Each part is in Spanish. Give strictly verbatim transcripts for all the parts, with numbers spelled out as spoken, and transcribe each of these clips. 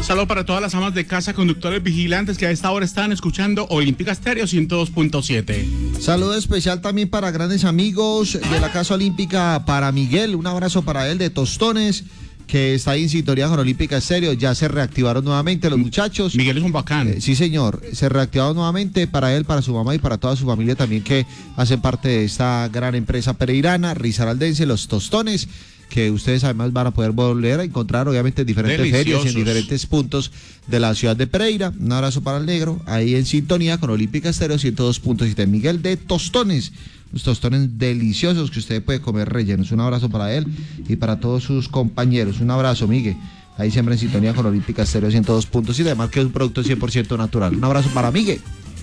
Saludos para todas las amas de casa, conductores vigilantes que a esta hora están escuchando Olímpica Estéreo ciento dos punto siete. Saludo especial también para grandes amigos de la Casa Olímpica, para Miguel, un abrazo para él de Tostones, que está ahí en sintonía con Olímpica Estéreo. Ya se reactivaron nuevamente los muchachos. Miguel es un bacán. Eh, sí, señor, se reactivaron nuevamente para él, para su mamá y para toda su familia también, que hacen parte de esta gran empresa pereirana, risaraldense, los Tostones, que ustedes además van a poder volver a encontrar obviamente en diferentes Deliciosos. ferias y en diferentes puntos de la ciudad de Pereira. Un abrazo para el negro, ahí en sintonía con Olímpica Estéreo ciento dos punto siete. Miguel de Tostones, los tostones deliciosos que usted puede comer rellenos. Un abrazo para él y para todos sus compañeros. Un abrazo, Miguel. Ahí siempre en sintonía con Olímpica Estéreo ciento dos punto siete, además que es un producto cien por ciento natural. Un abrazo para Miguel.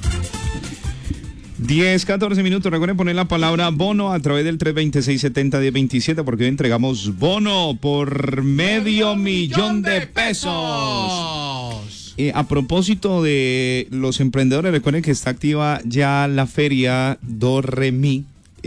diez, catorce minutos. Recuerden poner la palabra bono a través del tres dos seis, siete cero, uno cero dos siete, porque hoy entregamos bono por medio millón de pesos. Eh, a propósito de los emprendedores, recuerden que está activa ya la feria Do Re Mi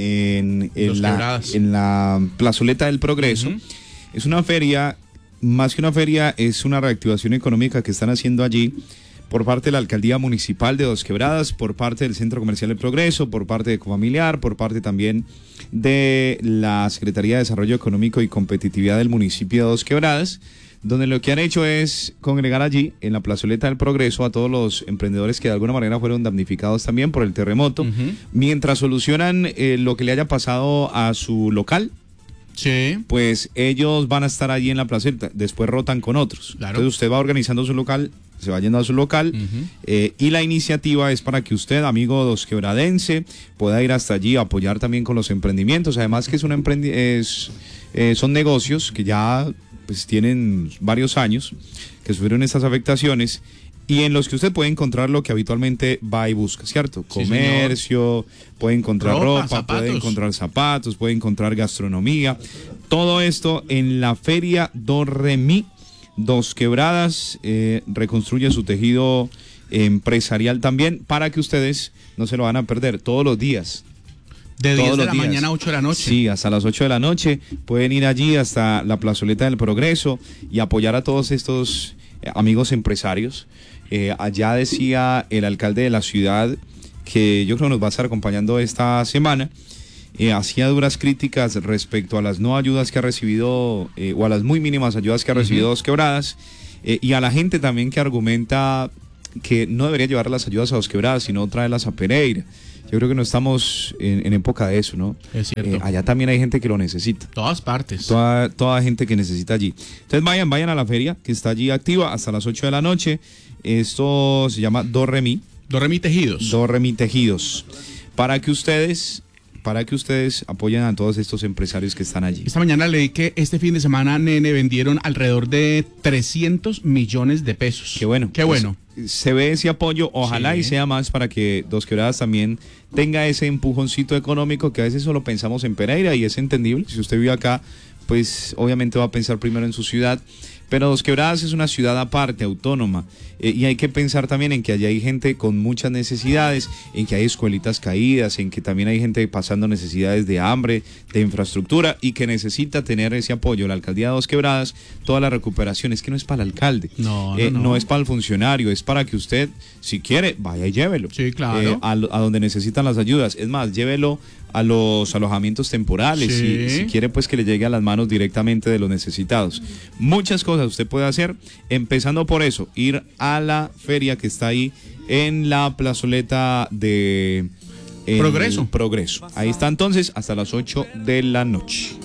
en, en, la, en la plazoleta del Progreso. Uh-huh. Es una feria, más que una feria, es una reactivación económica que están haciendo allí por parte de la Alcaldía Municipal de Dos Quebradas, por parte del Centro Comercial del Progreso, por parte de Ecofamiliar, por parte también de la Secretaría de Desarrollo Económico y Competitividad del municipio de Dos Quebradas, donde lo que han hecho es congregar allí, en la plazoleta del Progreso, a todos los emprendedores que de alguna manera fueron damnificados también por el terremoto, uh-huh. mientras solucionan eh, lo que le haya pasado a su local. Sí. Pues ellos van a estar allí en la plazoleta, después rotan con otros. Claro. Entonces usted va organizando su local, se va yendo a su local, uh-huh. eh, y la iniciativa es para que usted, amigo dosquebradense, pueda ir hasta allí a apoyar también con los emprendimientos. Además que es un emprendi- es, eh, son negocios que ya pues tienen varios años que sufrieron estas afectaciones y en los que usted puede encontrar lo que habitualmente va y busca, ¿cierto? Sí, Comercio, señor. puede encontrar ropa, ropa puede encontrar zapatos, puede encontrar gastronomía. Todo esto en la Feria Do Re Mi. Dos Quebradas eh, reconstruye su tejido empresarial también, para que ustedes no se lo van a perder todos los días. De diez de la mañana a ocho de la noche. Sí, hasta las ocho de la noche. Pueden ir allí hasta la plazoleta del Progreso y apoyar a todos estos eh, amigos empresarios. Eh, allá decía el alcalde de la ciudad, que yo creo nos va a estar acompañando esta semana, eh, hacía duras críticas respecto a las no ayudas que ha recibido, eh, o a las muy mínimas ayudas que ha recibido uh-huh. Dos Quebradas, eh, y a la gente también que argumenta que no debería llevar las ayudas a Dos Quebradas, sino traerlas a Pereira. Yo creo que no estamos en, en época de eso, ¿no? Es cierto. Eh, allá también hay gente que lo necesita. Todas partes. Toda, toda gente que necesita allí. Entonces vayan, vayan a la feria, que está allí activa hasta las ocho de la noche. Esto se llama Do Re Mi. Do Re Mi Tejidos. Do Re Mi Tejidos. Para que ustedes... para que ustedes apoyen a todos estos empresarios que están allí. Esta mañana leí que este fin de semana, nene, vendieron alrededor de trescientos millones de pesos. Qué bueno. Qué bueno. Pues, se ve ese apoyo, ojalá sí. y sea más, para que Dos Quebradas también tenga ese empujoncito económico, que a veces solo pensamos en Pereira y es entendible. Si usted vive acá, pues obviamente va a pensar primero en su ciudad. Pero Dos Quebradas es una ciudad aparte, autónoma, eh, y hay que pensar también en que allá hay gente con muchas necesidades, en que hay escuelitas caídas, en que también hay gente pasando necesidades de hambre, de infraestructura, y que necesita tener ese apoyo. La alcaldía de Dos Quebradas, toda la recuperación, es que no es para el alcalde, no, eh, no, no. no es para el funcionario, es para que usted, si quiere, vaya y llévelo. Sí, claro. Eh, a, a donde necesitan las ayudas. Es más, llévelo a los alojamientos temporales, sí. y si quiere pues que le llegue a las manos directamente de los necesitados. Muchas cosas usted puede hacer, empezando por eso, ir a la feria que está ahí en la plazoleta de Progreso. Progreso. Ahí está entonces hasta las ocho de la noche.